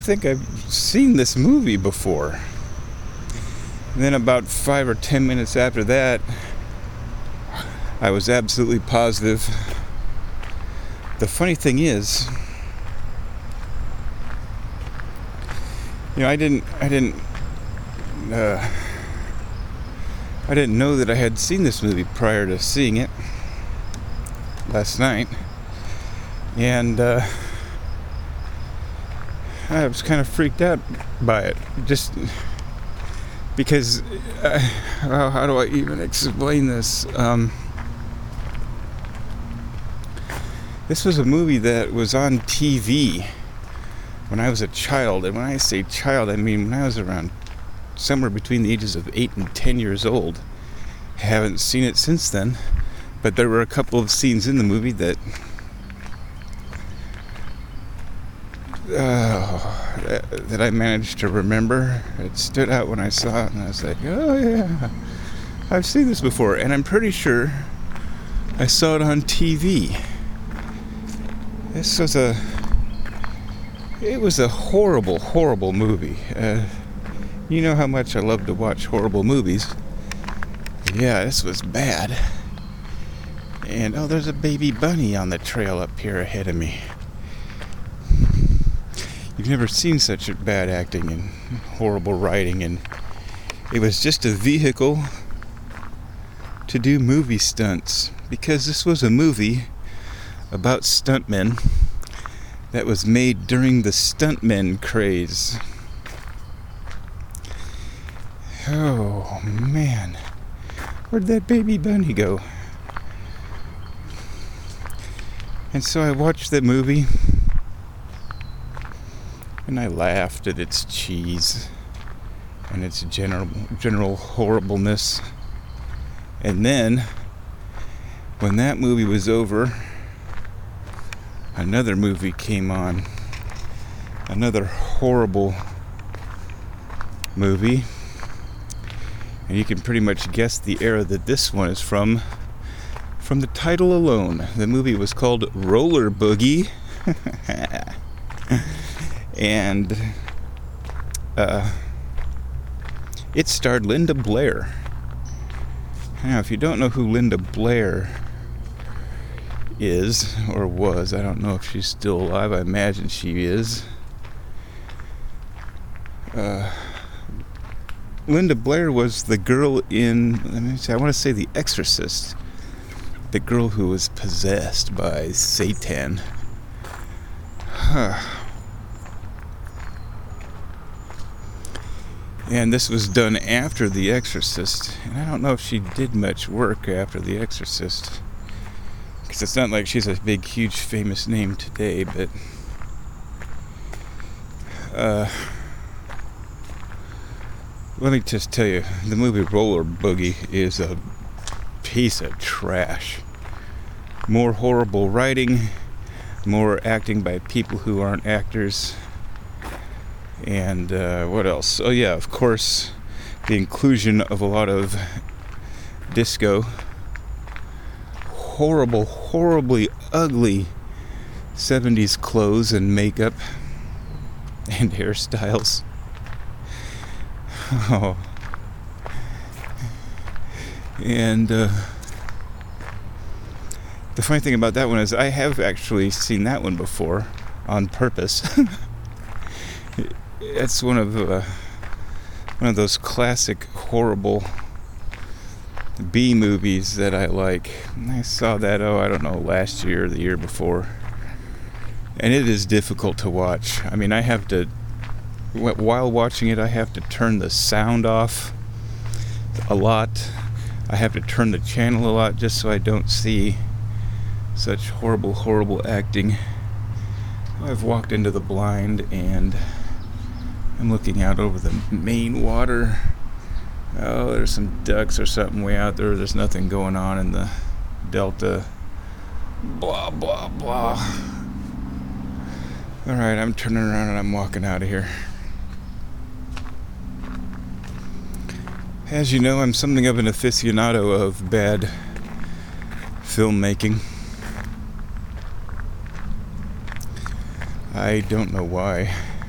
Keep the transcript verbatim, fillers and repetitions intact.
I think I've seen this movie before. And then about five or ten minutes after that, I was absolutely positive. The funny thing is, you know, I didn't, I didn't, uh, I didn't know that I had seen this movie prior to seeing it last night, and uh, I was kind of freaked out by it, just because, uh, how, how do I even explain this? Um, this was a movie that was on T V when I was a child, and when I say child, I mean when I was around somewhere between the ages of eight and ten years old. I haven't seen it since then, but there were a couple of scenes in the movie that uh, that, that I managed to remember. It stood out when I saw it, and I was like, oh yeah, I've seen this before, and I'm pretty sure I saw it on T V. This was a it was a horrible, horrible movie. Uh, you know how much I love to watch horrible movies. Yeah, this was bad. And oh, there's a baby bunny on the trail up here ahead of me. You've never seen such bad acting and horrible writing, and it was just a vehicle to do movie stunts, because this was a movie about stuntmen that was made during the stuntmen craze. Oh man, where'd that baby bunny go? And so I watched that movie, and I laughed at its cheese and its general general horribleness. And then, when that movie was over, another movie came on. Another horrible movie. And you can pretty much guess the era that this one is from, from the title alone. The movie was called Roller Boogie. And uh, it starred Linda Blair. Now, if you don't know who Linda Blair is, or was, I don't know if she's still alive, I imagine she is. Uh, Linda Blair was the girl in, let me say, I want to say The Exorcist. The girl who was possessed by Satan. Huh. And this was done after The Exorcist. And I don't know if she did much work after The Exorcist, because it's not like she's a big, huge, famous name today, but uh, let me just tell you, the movie Roller Boogie is a piece of trash. More horrible writing, more acting by people who aren't actors, and uh, what else? Oh yeah, of course, the inclusion of a lot of disco. Horrible, horribly ugly seventies clothes and makeup and hairstyles. Oh. And uh, the funny thing about that one is I have actually seen that one before on purpose. It's one of uh, one of those classic horrible B movies that I like. I saw that, oh, I don't know, last year or the year before. And it is difficult to watch. I mean, I have to, while watching it, I have to turn the sound off a lot. I have to turn the channel a lot just so I don't see such horrible, horrible acting. I've walked into the blind and I'm looking out over the main water. Oh, there's some ducks or something way out there. There's nothing going on in the delta. Blah, blah, blah. Alright, I'm turning around and I'm walking out of here. As you know, I'm something of an aficionado of bad filmmaking. I don't know why.